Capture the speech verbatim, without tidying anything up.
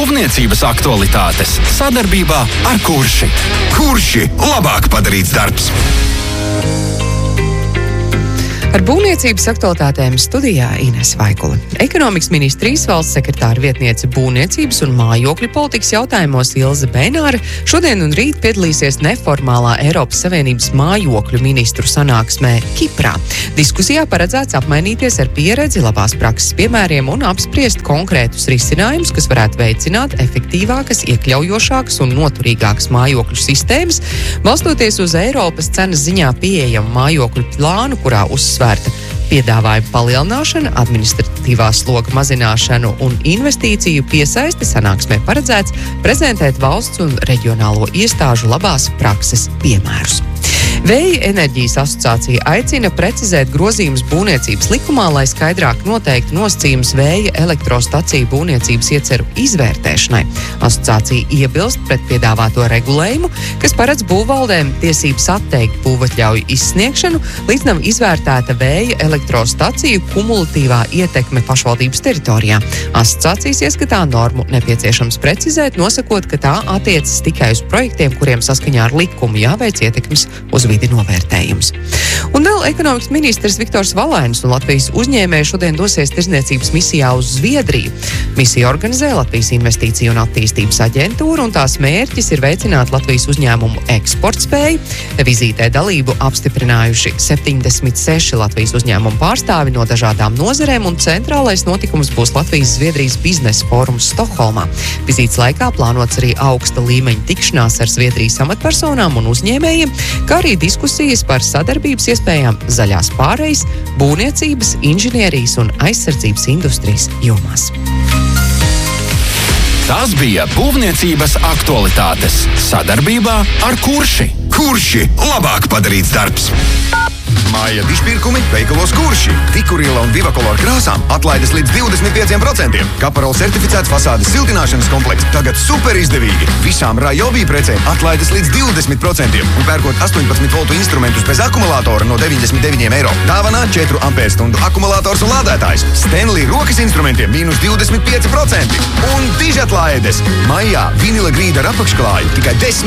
Būvniecības aktualitātes sadarbībā ar Kurši. Kurši - labāk padarīts darbs! Ar būvniecības aktualitātēm studijā Ines Vaikula. Ekonomikas ministrijas valsts sekretāra vietniece būvniecības un mājokļu politikas jautājumos Ilze Bēnāre šodien un rīt piedalīsies neformālā Eiropas Savienības mājokļu ministru sanāksmē Kiprā. Diskusijā paredzēts apmainīties ar pieredzi, labās prakses piemēriem un apspriest konkrētus risinājumus, kas varētu veicināt efektīvākas, iekļaujošākas un noturīgākas mājokļu sistēmas, balstoties uz Eiropas cenas ziņā pieejamu mājokļu plānu, kurā uzsvērta piedāvājuma palielināšana, administratīvā sloga mazināšanu un investīciju piesaisti sanāksmē paredzēts prezentēt valsts un reģionālo iestāžu labās prakses piemērus. Vēja enerģijas asociācija aicina precizēt grozījumus būvniecības likumā, lai skaidrāk noteiktu nosacījumus vēja elektrostaciju būvniecības ieceru izvērtēšanai. Asociācija iebilst pret piedāvāto regulējumu, kas paredz būvvaldēm tiesības atteikt būvatļauju izsniegšanu, līdz nav izvērtēta vēja elektrostaciju kumulatīvā ietekme pašvaldības teritorijā. Asociācijas ieskatā normu nepieciešams precizēt, nosakot, ka tā attiecas tikai uz projektiem, kuriem saskaņā ar likumu jāveic ietekmes uz vidi novērtējums. Un vēl ekonomikas ministrs Viktors Valainis un Latvijas uzņēmēji šodien dosies tirzniecības misijā uz Zviedriju. Misiju organizē Latvijas Investīciju un attīstības aģentūra, un tās mērķis ir veicināt Latvijas uzņēmumu eksportspēju. Vizītē dalību apstiprinājuši septiņdesmit seši Latvijas uzņēmumu pārstāvi no dažādām nozarēm, un centrālais notikums būs Latvijas-Zviedrijas biznesa fórums Stokholmā. Vizītes laikā plānots arī augsta līmeņa tikšanās ar Zviedrijas amatpersonām un uzņēmējiem, kā arī diskusijas par sadarbības iespējām zaļās pārejas, būvniecības, inženierijas un aizsardzības industrijas jomās. Tas bija būvniecības aktualitātes sadarbībā ar Kurši. Kurši - labāk padarīts darbs! Māja dižpirkumi veikalos Kurši. Tikurila un Vivakolor krāsām atlaides līdz divdesmit pieciem procentiem. Kaparola certificēts fasādes siltināšanas komplekts tagad super izdevīgi. Visām Rajobī precēm atlaides līdz divdesmit procentiem. Un pērkot astoņpadsmit voltu instrumentus bez akumulātora no deviņdesmit deviņiem eiro. Dāvanā četru ampērstundu akumulators un lādētājs. Stanley rokas instrumentiem mīnus divdesmit pieci procenti. Un dižatlaides. Maijā vinila grīda ar apakšklāju tikai desmit